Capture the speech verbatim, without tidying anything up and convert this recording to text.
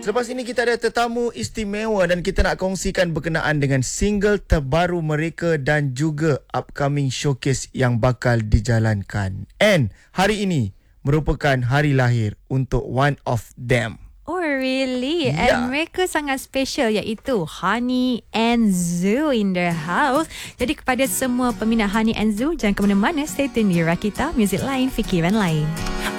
Selepas ini kita ada tetamu istimewa dan kita nak kongsikan berkenaan dengan single terbaru mereka dan juga upcoming showcase yang bakal dijalankan. And hari ini merupakan hari lahir untuk one of them. Oh really? Yeah. And mereka sangat special, iaitu Hani and Zoo in the house. Jadi kepada semua peminat Hani and Zoo, jangan ke mana-mana, stay tune di Rakita, Music Lain, Fikiran Lain.